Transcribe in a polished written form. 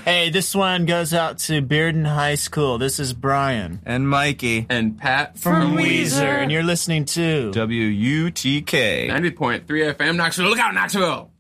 Hey, this one goes out to Bearden High School. This is Brian. And Mikey. And Pat From Weezer. And you're listening to WUTK 90.3 FM Knoxville. Look out, Knoxville!